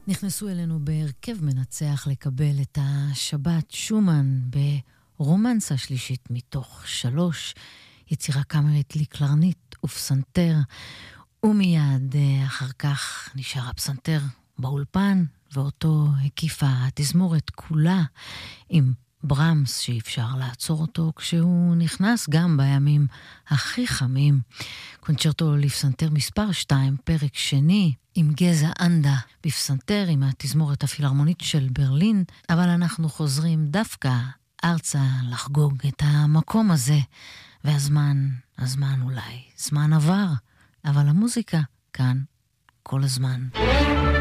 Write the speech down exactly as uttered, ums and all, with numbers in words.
נכנסו אלינו בהרכב מנצח לקבל את השבת שומן ברומנס השלישית מתוך שלוש, יצירה קאמרית לקלרנית ופסנתר, ומיד אחר כך נשאר הפסנתר באולפן, ואותו הקיפה התזמורת כולה עם ברמס שאי אפשר לעצור אותו כשהוא נכנס גם בימים הכי חמים. קונצ'רטו לפסנתר מספר שתיים, פרק שני, עם גזע אנדה בפסנתר, עם התזמורת הפילהרמונית של ברלין, אבל אנחנו חוזרים דווקא ארצה לחגוג את המקום הזה, והזמן, הזמן אולי, זמן עבר, אבל המוזיקה כאן כל הזמן.